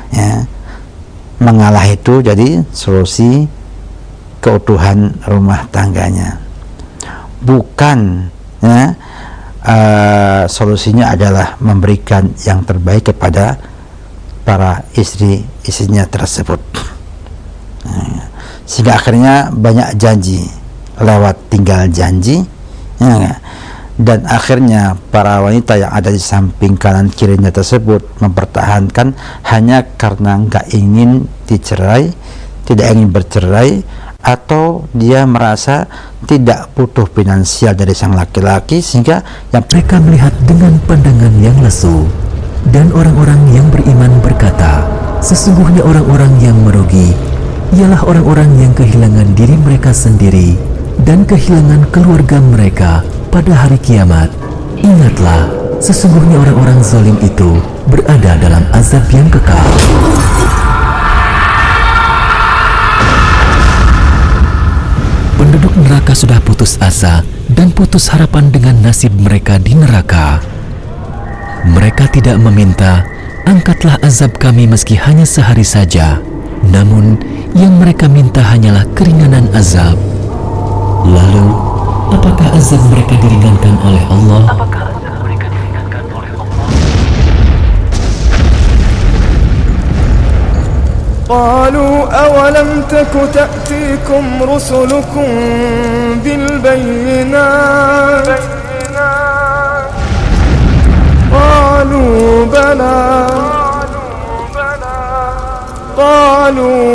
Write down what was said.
ya, mengalah itu jadi solusi keutuhan rumah tangganya. Bukan ya, solusinya adalah memberikan yang terbaik kepada para istri-istrinya tersebut, sehingga akhirnya banyak janji lewat tinggal janji, ya, dan akhirnya para wanita yang ada di samping kanan kirinya tersebut mempertahankan hanya karena nggak ingin dicerai, tidak ingin bercerai, atau dia merasa tidak butuh finansial dari sang laki-laki, sehingga yang mereka melihat dengan pandangan yang lesu. Dan orang-orang yang beriman berkata, sesungguhnya orang-orang yang merugi ialah orang-orang yang kehilangan diri mereka sendiri dan kehilangan keluarga mereka pada hari kiamat. Ingatlah, sesungguhnya orang-orang zalim itu berada dalam azab yang kekal. Penduduk neraka sudah putus asa dan putus harapan dengan nasib mereka di neraka. Mereka tidak meminta, angkatlah azab kami meski hanya sehari saja. Namun, yang mereka minta hanyalah keringanan azab. Lalu, apakah azab mereka diringankan oleh Allah? قالوا أولم تك تأتيكم رسلكم بالبينات قالوا بلى قالوا